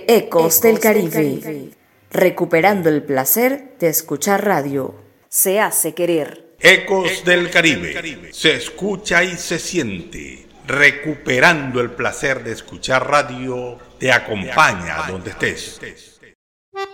Ecos del Caribe, recuperando el placer de escuchar radio. Se hace querer. Ecos del Caribe, se escucha y se siente. Recuperando el placer de escuchar radio, te acompaña donde estés.